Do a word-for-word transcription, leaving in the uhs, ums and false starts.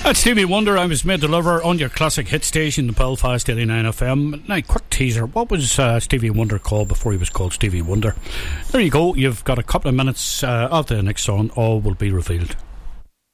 That's Stevie Wonder. I was made to love her on your classic hit station, the Belfast eighty-nine F M. Now, quick teaser. What was uh, Stevie Wonder called before he was called Stevie Wonder? There you go. You've got a couple of minutes uh, of the next song. All will be revealed.